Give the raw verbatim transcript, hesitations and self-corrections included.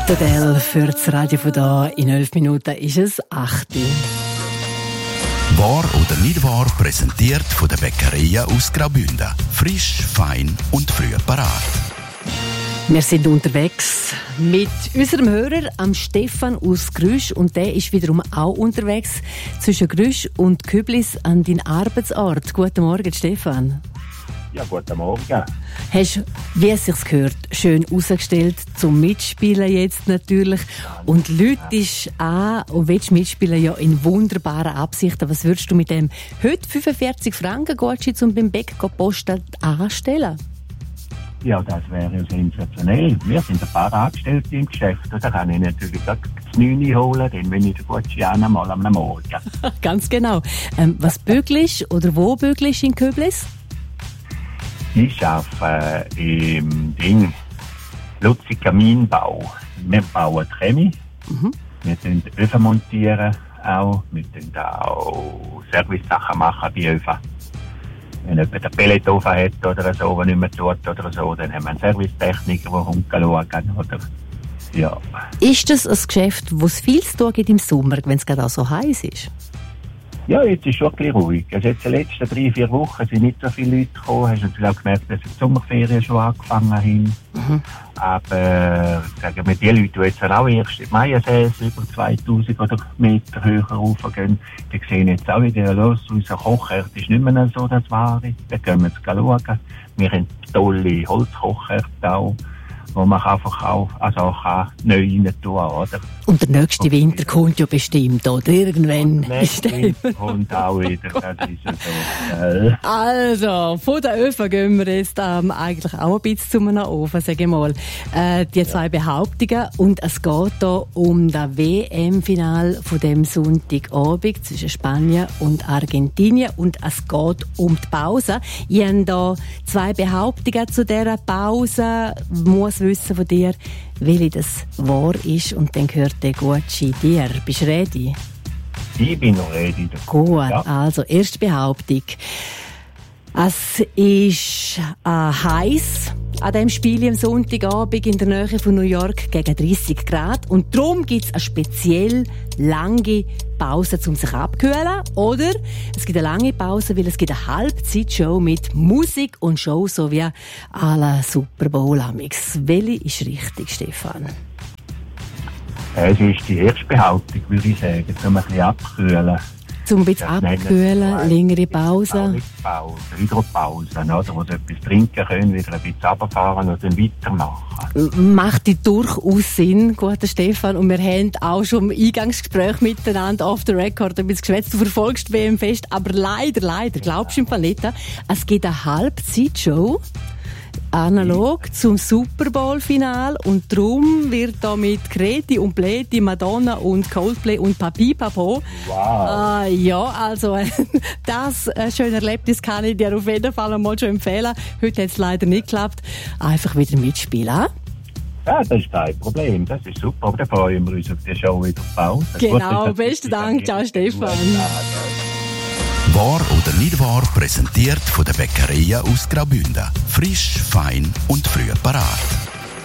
Adele für das Radio von da. In elf Minuten ist es acht Uhr. Wahr oder nicht wahr, präsentiert von der Bäckerei aus Graubünden. Frisch, fein und früh parat. Wir sind unterwegs mit unserem Hörer, am Stefan aus Grüsch. Und der ist wiederum auch unterwegs zwischen Grüsch und Küblis an deinem Arbeitsort. Guten Morgen, Stefan. Ja, guten Morgen. Hast, wie es sich gehört, schön rausgestellt zum Mitspielen jetzt natürlich. Und läutest an und willst mitspielen ja in wunderbaren Absichten. Was würdest du mit dem heute fünfundvierzig Franken Gutschein zum beim Bäcker Post anstellen? Ja, das wäre ja sensationell. Wir sind ein paar Angestellte im Geschäft. Da kann ich natürlich das neun holen, dann wenn ich den Gutschein einmal am Morgen. Ganz genau. Ähm, was bügelst oder wo bügelst in Küblis? Ich arbeite äh, im Ding Lutzi Kaminbau. Wir bauen Chemie. Mhm. Wir können Öfen montieren auch. Wir können auch Service-Sachen machen bei Öfen. Wenn jemand einen Pelletofen hat oder so, der nicht mehr tut oder so, dann haben wir einen Servicetechniker, der kommt schauen. Oder ja. Ist das ein Geschäft, wo es viel zu tun gibt im Sommer, wenn es gerade auch so heiß ist? Ja, jetzt ist es schon ein bisschen ruhig. Also jetzt die letzten drei, vier Wochen sind nicht so viele Leute gekommen. Hast du natürlich auch gemerkt, dass die Sommerferien schon angefangen haben. Mhm. Aber sagen wir, die Leute, die jetzt auch erst im Maiensäß über zweitausend oder Meter höher raufgehen, die sehen jetzt auch wieder los. Unser Kochherd ist nicht mehr so das Wahre. Da können wir jetzt schauen. Wir haben tolle Holzkochherde auch, wo man einfach auch also kann neu rein tun, oder? Und der nächste Winter kommt ja bestimmt, oder? Irgendwann. Der nächste Winter kommt auch wieder, das ist ja so. Äh. Also, von den Öfen gehen wir jetzt ähm, eigentlich auch ein bisschen zu einem Ofen, sage ich mal. Äh, die zwei ja. Behauptungen. Und es geht hier um das W M-Final von dem Sonntagabend zwischen Spanien und Argentinien. Und es geht um die Pause. Ich habe hier zwei Behauptungen zu dieser Pause. Muss wissen von dir, welche das wahr ist, und dann gehört der Gutschein dir. Bist du ready? Ich bin noch ready. Gut, ja. Also erste Behauptung. Es ist äh, heiß an diesem Spiel am Sonntagabend in der Nähe von New York gegen dreißig Grad. Und darum gibt es eine speziell lange Pause, um sich abzukühlen. Oder es gibt eine lange Pause, weil es gibt eine Halbzeitshow mit Musik und Show, so wie à la Super Bowl amix. Welche ist richtig, Stefan? Es ist die erste Behauptung, würde ich sagen, um ein bisschen abzukühlen. Zum ein bisschen abkühlen, längere Pause. Pause, Hydropause, oder? Wo sie etwas trinken können, wieder ein bisschen runterfahren und dann weitermachen. Macht die durchaus Sinn, guter Stefan. Und wir haben auch schon im Eingangsgespräch miteinander off the record ein bisschen geschwätzt. Du verfolgst W M fest, aber leider, leider, glaubst du im Fall nicht, es gibt eine Halbzeitshow, analog zum Super Bowl Final, und darum wird da mit Kreti und Pleti, Madonna und Coldplay und Papi Papo. Wow. Äh, ja, also das äh, schöne Erlebnis kann ich dir auf jeden Fall einmal schon empfehlen. Heute hat es leider nicht geklappt. Einfach wieder mitspielen. Ja, das ist kein Problem. Das ist super. Aber dann freuen wir uns auf die Show wieder Pause. Genau, besten Dank. Ciao, Stefan. Wahr oder nicht wahr, präsentiert von der Bäckerei aus Graubünden. Frisch, fein und früh parat.